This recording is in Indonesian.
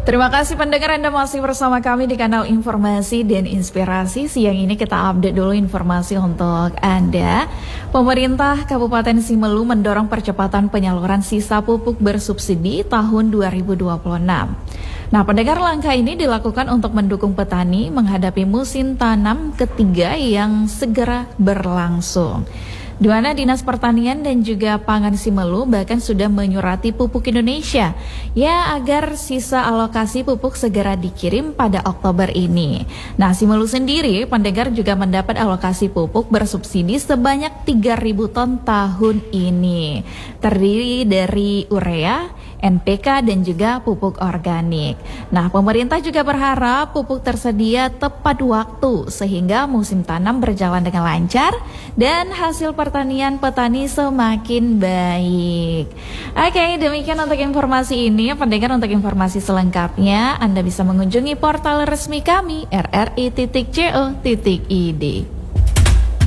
Terima kasih pendengar, Anda masih bersama kami di kanal Informasi dan Inspirasi. Siang ini kita update dulu informasi untuk Anda. Pemerintah Kabupaten Simelu mendorong percepatan penyaluran sisa pupuk bersubsidi tahun 2026. Nah, pendengar, langkah ini dilakukan untuk mendukung petani menghadapi musim tanam ketiga yang segera berlangsung. Di mana Dinas Pertanian dan juga Pangan Simelu bahkan sudah menyurati Pupuk Indonesia ya agar sisa alokasi pupuk segera dikirim pada Oktober ini. Nah, Simelu sendiri pendengar juga mendapat alokasi pupuk bersubsidi sebanyak 3.000 ton tahun ini. Terdiri dari urea, NPK dan juga pupuk organik. Nah, pemerintah juga berharap pupuk tersedia tepat waktu sehingga musim tanam berjalan dengan lancar dan hasil pertanian petani semakin baik. Oke, demikian untuk informasi ini. Pendengar, untuk informasi selengkapnya Anda bisa mengunjungi portal resmi kami rri.co.id.